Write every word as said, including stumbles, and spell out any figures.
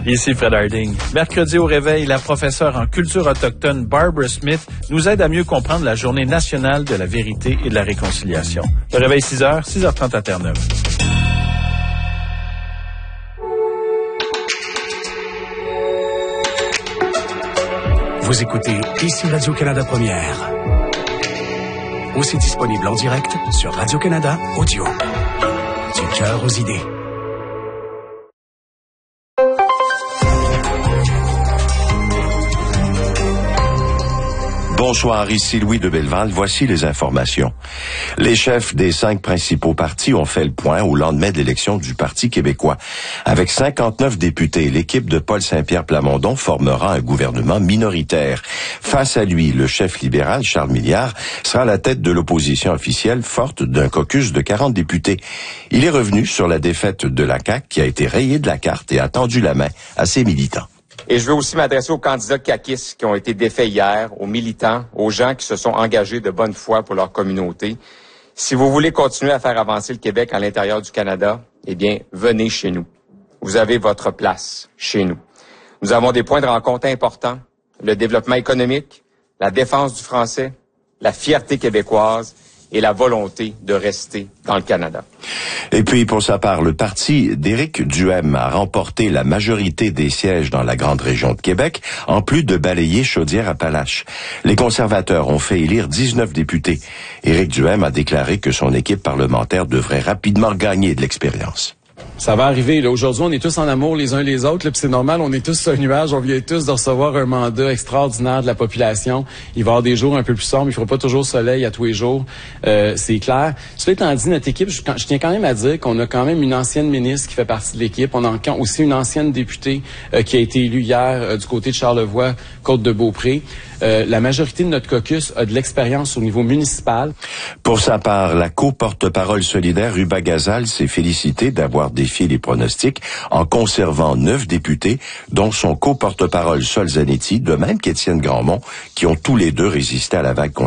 Ici Fred Harding. Mercredi au réveil, la professeure en culture autochtone Barbara Smith nous aide à mieux comprendre la Journée nationale de la vérité et de la réconciliation. Le réveil six heures, six heures trente à Terre-Neuve. Vous écoutez ici Radio-Canada Première. Aussi disponible en direct sur Radio-Canada Audio. Du cœur aux idées. Bonsoir, ici Louis de Belleval. Voici les informations. Les chefs des cinq principaux partis ont fait le point au lendemain de l'élection du Parti québécois. Avec cinquante-neuf députés, l'équipe de Paul Saint-Pierre Plamondon formera un gouvernement minoritaire. Face à lui, le chef libéral, Charles Milliard, sera à la tête de l'opposition officielle forte d'un caucus de quarante députés. Il est revenu sur la défaite de la C A Q qui a été rayée de la carte et a tendu la main à ses militants. Et je veux aussi m'adresser aux candidats caquistes qui ont été défaits hier, aux militants, aux gens qui se sont engagés de bonne foi pour leur communauté. Si vous voulez continuer à faire avancer le Québec à l'intérieur du Canada, eh bien, venez chez nous. Vous avez votre place chez nous. Nous avons des points de rencontre importants, le développement économique, la défense du français, la fierté québécoise et la volonté de rester dans le Canada. Et puis, pour sa part, le parti d'Éric Duhem a remporté la majorité des sièges dans la grande région de Québec, en plus de balayer Chaudière-Appalaches. Les conservateurs ont fait élire dix-neuf députés. Éric Duhem a déclaré que son équipe parlementaire devrait rapidement gagner de l'expérience. Ça va arriver. Là. Aujourd'hui, on est tous en amour les uns les autres. Là, puis c'est normal, on est tous sur un nuage. On vient tous de recevoir un mandat extraordinaire de la population. Il va y avoir des jours un peu plus sombres. Il ne fera pas toujours soleil à tous les jours. Euh, c'est clair. Cela étant dit, notre équipe, je, je tiens quand même à dire qu'on a quand même une ancienne ministre qui fait partie de l'équipe. On a aussi une ancienne députée euh, qui a été élue hier euh, du côté de Charlevoix, Côte-de-Beaupré. Euh, la majorité de notre caucus a de l'expérience au niveau municipal. Pour sa part, la co-porte-parole solidaire Ruba Gazal s'est félicitée d'avoir défié les pronostics en conservant neuf députés, dont son co-porte-parole Sol Zanetti, de même qu'Étienne Grandmont, qui ont tous les deux résisté à la vague